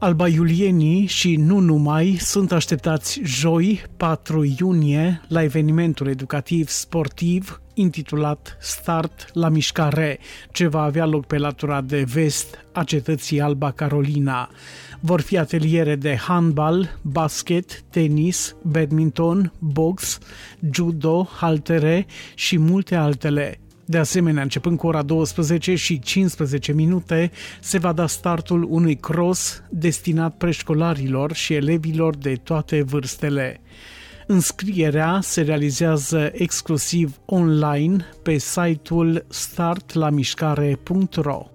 Albaiulienii și nu numai sunt așteptați joi, 4 iunie, la evenimentul educativ sportiv intitulat Start la Mișcare, ce va avea loc pe latura de vest a cetății Alba Carolina. Vor fi ateliere de handbal, basket, tenis, badminton, box, judo, haltere și multe altele. De asemenea, începând cu ora 12 și 15 minute, se va da startul unui cross destinat preșcolarilor și elevilor de toate vârstele. Înscrierea se realizează exclusiv online pe site-ul startlamișcare.ro.